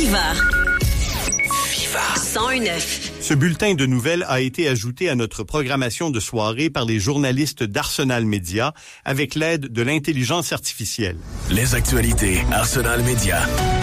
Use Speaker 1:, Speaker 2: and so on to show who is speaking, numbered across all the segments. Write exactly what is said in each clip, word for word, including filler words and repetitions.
Speaker 1: Viva! Viva! cent un neuf.
Speaker 2: Ce bulletin de nouvelles a été ajouté à notre programmation de soirée par les journalistes d'Arsenal Média avec l'aide de l'intelligence artificielle.
Speaker 3: Les actualités Arsenal Média.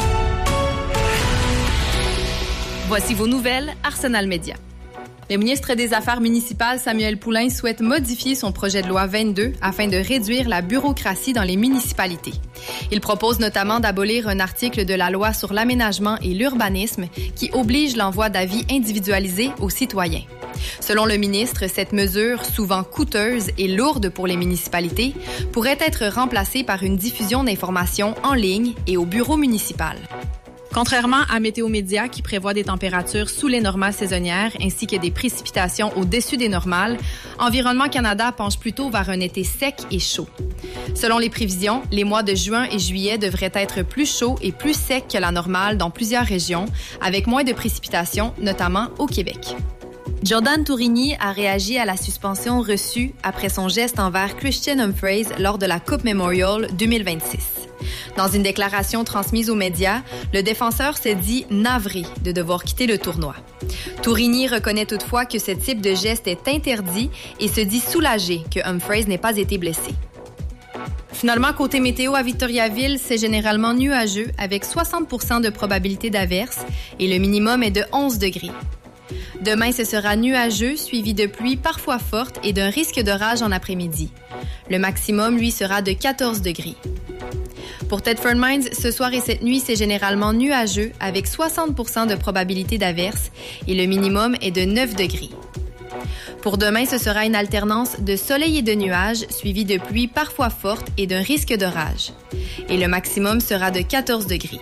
Speaker 4: Voici vos nouvelles Arsenal Média. Le ministre des Affaires municipales, Samuel Poulin, souhaite modifier son projet de loi vingt-deux afin de réduire la bureaucratie dans les municipalités. Il propose notamment d'abolir un article de la loi sur l'aménagement et l'urbanisme qui oblige l'envoi d'avis individualisés aux citoyens. Selon le ministre, cette mesure, souvent coûteuse et lourde pour les municipalités, pourrait être remplacée par une diffusion d'informations en ligne et au bureau municipal. Contrairement à Météo Média, qui prévoit des températures sous les normales saisonnières ainsi que des précipitations au-dessus des normales, Environnement Canada penche plutôt vers un été sec et chaud. Selon les prévisions, les mois de juin et juillet devraient être plus chauds et plus secs que la normale dans plusieurs régions, avec moins de précipitations, notamment au Québec. Jordan Tourigny a réagi à la suspension reçue après son geste envers Christian Humphreys lors de la Coupe Memorial deux mille vingt-six. Dans une déclaration transmise aux médias, le défenseur s'est dit navré de devoir quitter le tournoi. Tourigny reconnaît toutefois que ce type de geste est interdit et se dit soulagé que Humphreys n'ait pas été blessé. Finalement, côté météo à Victoriaville, c'est généralement nuageux avec soixante pour cent de probabilité d'averse et le minimum est de onze degrés. Demain, ce sera nuageux, suivi de pluie parfois forte et d'un risque d'orage en après-midi. Le maximum, lui, sera de quatorze degrés. Pour Thetford Mines, ce soir et cette nuit, c'est généralement nuageux avec soixante pour cent de probabilité d'averse et le minimum est de neuf degrés. Pour demain, ce sera une alternance de soleil et de nuages, suivi de pluie parfois forte et d'un risque d'orage. Et le maximum sera de quatorze degrés.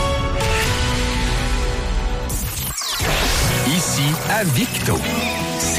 Speaker 3: Ici à Victo.